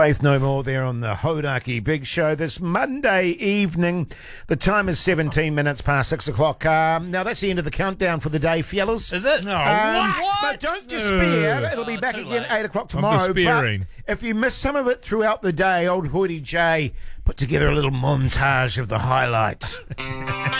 Faith No More there on the Hodaki Big Show this Monday evening. The time is 17 minutes past 6 o'clock. Now, that's the end of the countdown for the day, fellas. Is it? No, what? But don't despair. It'll be back again late. 8 o'clock tomorrow. But despairing. if you miss some of it throughout the day, old Hoity J put together a little montage of the highlights.